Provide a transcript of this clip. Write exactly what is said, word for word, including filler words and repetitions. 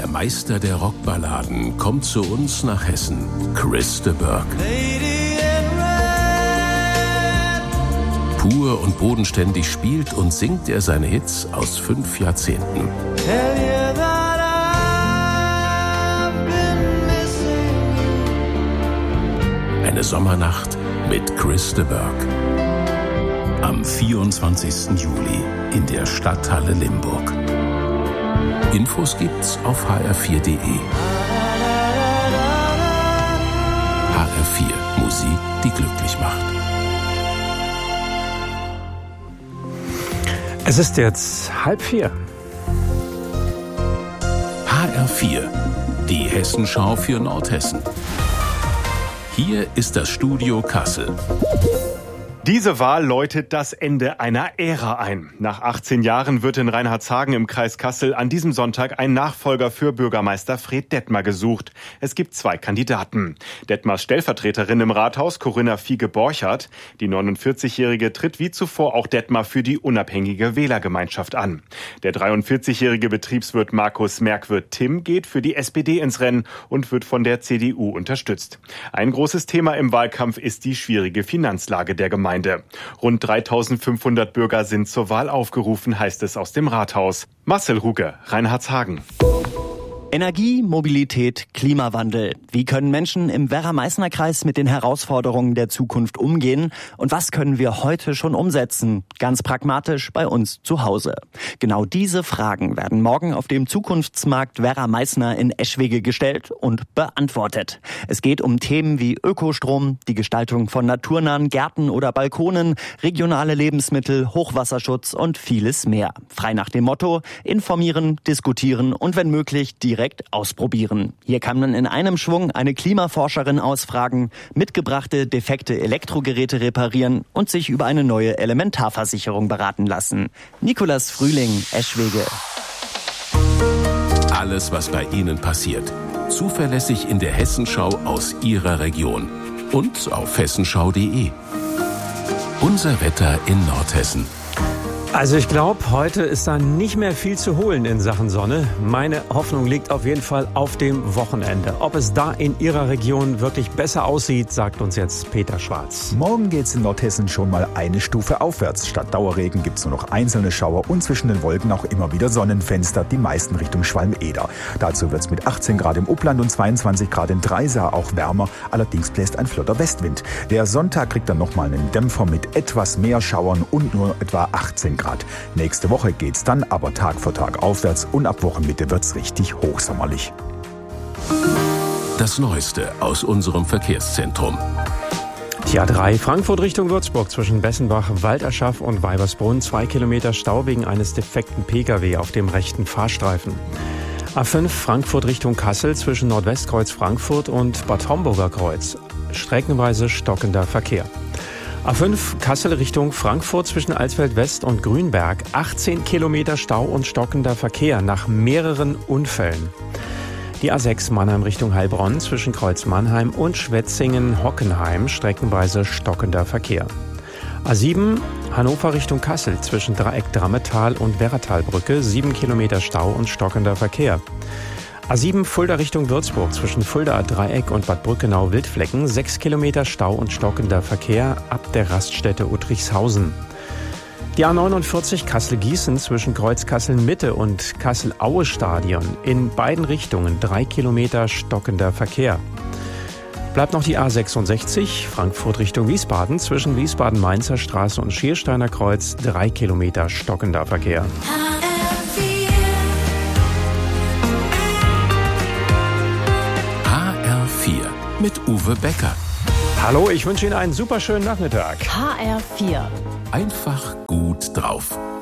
Der Meister der Rockballaden kommt zu uns nach Hessen, Chris de Burgh. Pur und bodenständig spielt und singt er seine Hits aus fünf Jahrzehnten. Eine Sommernacht mit Chris de Burgh. Am vierundzwanzigsten Juli in der Stadthalle Limburg. Infos gibt's auf h r vier punkt d e. H R vier, Musik, die glücklich macht. Es ist jetzt halb vier. H R vier, die Hessenschau für Nordhessen. Hier ist das Studio Kassel. Diese Wahl läutet das Ende einer Ära ein. Nach achtzehn Jahren wird in Reinhardshagen im Kreis Kassel an diesem Sonntag ein Nachfolger für Bürgermeister Fred Detmer gesucht. Es gibt zwei Kandidaten. Detmers Stellvertreterin im Rathaus, Corinna Fiege-Borchardt. Die neunundvierzigjährige tritt wie zuvor auch Detmer für die unabhängige Wählergemeinschaft an. Der dreiundvierzigjährige Betriebswirt Markus Merkwirth-Timm geht für die S P D ins Rennen und wird von der C D U unterstützt. Ein großes Thema im Wahlkampf ist die schwierige Finanzlage der Gemeinde. Rund dreitausendfünfhundert Bürger sind zur Wahl aufgerufen, heißt es aus dem Rathaus. Marcel Ruge, Reinhardshagen. Energie, Mobilität, Klimawandel. Wie können Menschen im Werra-Meißner-Kreis mit den Herausforderungen der Zukunft umgehen? Und was können wir heute schon umsetzen? Ganz pragmatisch bei uns zu Hause. Genau diese Fragen werden morgen auf dem Zukunftsmarkt Werra-Meißner in Eschwege gestellt und beantwortet. Es geht um Themen wie Ökostrom, die Gestaltung von naturnahen Gärten oder Balkonen, regionale Lebensmittel, Hochwasserschutz und vieles mehr. Frei nach dem Motto: informieren, diskutieren und wenn möglich direkt ausprobieren. Hier kann man in einem Schwung eine Klimaforscherin ausfragen, mitgebrachte defekte Elektrogeräte reparieren und sich über eine neue Elementarversicherung beraten lassen. Nikolas Frühling, Eschwege. Alles, was bei Ihnen passiert. Zuverlässig in der Hessenschau aus Ihrer Region. Und auf hessenschau punkt d e. Unser Wetter in Nordhessen. Also ich glaube, heute ist da nicht mehr viel zu holen in Sachen Sonne. Meine Hoffnung liegt auf jeden Fall auf dem Wochenende. Ob es da in Ihrer Region wirklich besser aussieht, sagt uns jetzt Peter Schwarz. Morgen geht's in Nordhessen schon mal eine Stufe aufwärts. Statt Dauerregen gibt's nur noch einzelne Schauer und zwischen den Wolken auch immer wieder Sonnenfenster, die meisten Richtung Schwalm-Eder. Dazu wird's mit achtzehn Grad im Upland und zweiundzwanzig Grad in Dreisar auch wärmer. Allerdings bläst ein flotter Westwind. Der Sonntag kriegt dann nochmal einen Dämpfer mit etwas mehr Schauern und nur etwa achtzehn Grad. Nächste Woche geht's dann aber Tag für Tag aufwärts und ab Wochenmitte wird's richtig hochsommerlich. Das Neueste aus unserem Verkehrszentrum. Die A drei Frankfurt Richtung Würzburg zwischen Bessenbach, Walderschaff und Weibersbrunn. Zwei Kilometer Stau wegen eines defekten Pkw auf dem rechten Fahrstreifen. A fünf Frankfurt Richtung Kassel zwischen Nordwestkreuz Frankfurt und Bad Homburger Kreuz. Streckenweise stockender Verkehr. A fünf Kassel Richtung Frankfurt zwischen Alsfeld West und Grünberg. achtzehn Kilometer Stau und stockender Verkehr nach mehreren Unfällen. Die A sechs Mannheim Richtung Heilbronn zwischen Kreuz Mannheim und Schwetzingen-Hockenheim. Streckenweise stockender Verkehr. A sieben Hannover Richtung Kassel zwischen Dreieck Drammetal und Werratalbrücke. sieben Kilometer Stau und stockender Verkehr. A sieben Fulda Richtung Würzburg zwischen Fulda Dreieck und Bad Brückenau-Wildflecken. sechs Kilometer Stau und stockender Verkehr ab der Raststätte Uttrichshausen. Die A neunundvierzig Kassel-Gießen zwischen Kreuz Kassel-Mitte und Kassel-Aue-Stadion. In beiden Richtungen drei Kilometer stockender Verkehr. Bleibt noch die A sechsundsechzig Frankfurt Richtung Wiesbaden zwischen Wiesbaden-Mainzer Straße und Schiersteiner Kreuz. drei Kilometer stockender Verkehr. Mit Uwe Becker. Hallo, ich wünsche Ihnen einen super schönen Nachmittag. H R vier. Einfach gut drauf.